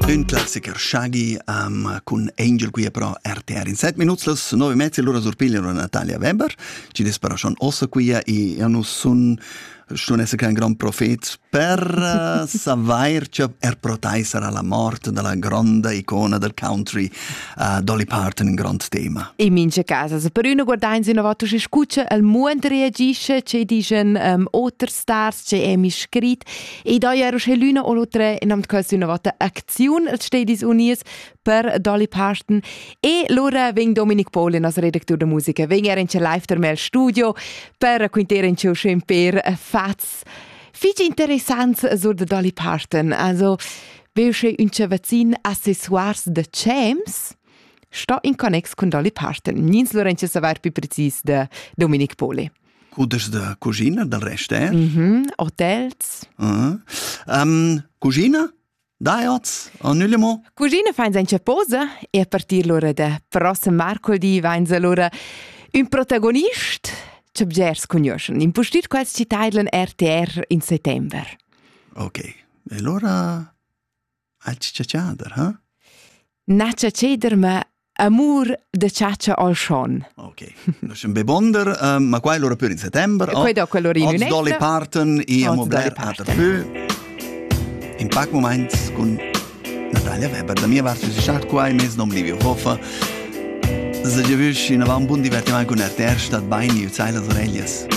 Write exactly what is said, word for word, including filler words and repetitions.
Un classiker Shaggy um, con Angel qui pro R T R. In set minuti las nove mezzi l'ora sorpigliano Natalia Weber. Ci dispara schon ossa qui e hanno sun schon esse kein gran profet per uh, savair che er protaisar alla morte della grande icona del country uh, Dolly Parton, un grand tema. In mince casa, se per una guardain una volta si scuccia al mondo reagisce, c'è dicono um, other stars, c'è emi scrit e da ero c'è l'una o l'altra in am quasi una volta azione al stedis unies per Dolly Parton e l'ora veng Dominic Poli, nostro redattore di musica, veng er in c'è live der mel studio per quintere in c'è per fats. Fiji interessant so de Dolly Parton, also welche unche accessoires de James sta in connex con Dolly Parton. Nins Lorenzo savar più precis de Dominic Poli. Cuders de cugina del reste, eh? Mhm, hotels. Uh-huh. Um, cugina? Dai-oz? Annulliamo? Cugina fain in posa e a partir l'ora de prossimo mercoledì vain se l'ora un protagonist c'è gers conoscen. Impostit quals ci tailen R T R in settember. Ok. E allora al ciaciader, eh? Na ciaciader, ma amor de ciaccia al schon. Ok. Das ist ein Bewonder, um, ma qua allora per in settember. Qua do quell'ora in un'esta. Dolly Parton e Oz Mobler Dolly a Parton. dafür. In pack moments con Natalia Weber. Da mia parte si schat qua in mes nom Livio Hoffa. Se già visto in un buon divertimento con R T R stat bene e ucciai le orellas.